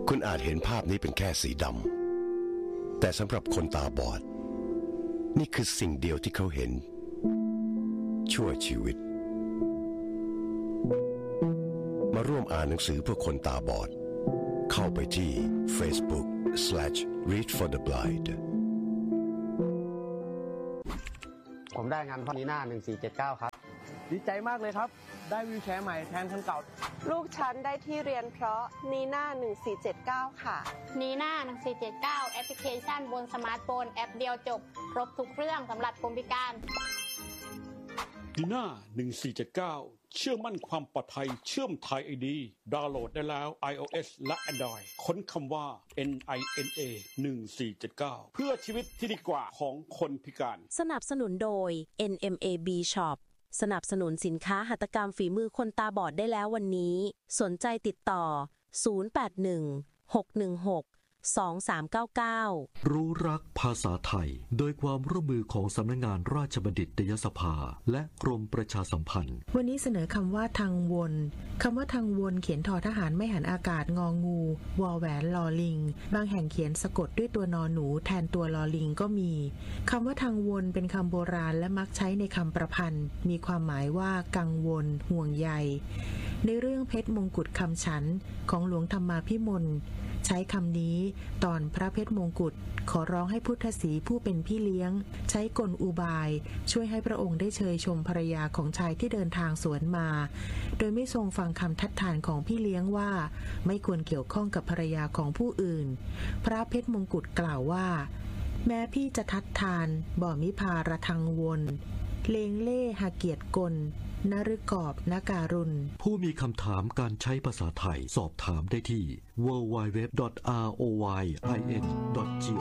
คุณอาจเห็นภาพนี้เป็นแค่สีดำแต่สำหรับคนตาบอดนี่คือสิ่งเดียวที่เขาเห็นชั่วชีวิตมาร่วมอ่านหนังสือเพื่อคนตาบอดเข้าไปที่ Facebook/Read for the Blind ผมได้งานพ่อนีน่า1479ครับดีใจมากเลยครับได้วีลแชร์ใหม่แทนคันเก่าลูกฉันได้ที่เรียนเพราะนีน่า1479ค่ะนีน่า1479แอปพลิเคชันบนสมาร์ทโฟนแอปเดียวจบครบทุกเรื่องสำหรับคนพิการนีน่า1479เชื่อมั่นความปลอดภัยเชื่อมไทย ID ดาวน์โหลดได้แล้ว iOS และ Android ค้นคำว่า NINA 1479เพื่อชีวิตที่ดีกว่าของคนพิการสนับสนุนโดย NMAB Shop สนับสนุนสินค้าหัตถกรรมฝีมือคนตาบอดได้แล้ววันนี้สนใจติดต่อ0816162399 รู้รักภาษาไทยโดยความร่วมมือของสำนักงานราชบัณฑิตยสภาและกรมประชาสัมพันธ์วันนี้เสนอคำว่าทางวนคำว่าทางวนเขียนทอทหารไม่หันอากาศงองูวอแหวนลอลิงบางแห่งเขียนสะกดด้วยตัวนอหนูแทนตัวลอลิงก็มีคำว่าทางวนเป็นคำโบราณและมักใช้ในคำประพันธ์มีความหมายว่ากังวลห่วงใยในเรื่องเพชรมงกุฎคำฉันของหลวงธรรมาภิมลใช้คำนี้ตอนพระเพชรมงกุฎขอร้องให้พุทธศรีผู้เป็นพี่เลี้ยงใช้กลอุบายช่วยให้พระองค์ได้เชยชมภรรยาของชายที่เดินทางสวนมาโดยไม่ทรงฟังคำทัดทานของพี่เลี้ยงว่าไม่ควรเกี่ยวข้องกับภรรยาของผู้อื่นพระเพชรมงกุฎกล่าวว่าแม้พี่จะทัดทานบ่มิพาระทังวนเลงเล่หาเกียรติกลนฤกอบนการุณผู้มีคำถามการใช้ภาษาไทยสอบถามได้ที่ www.royin.go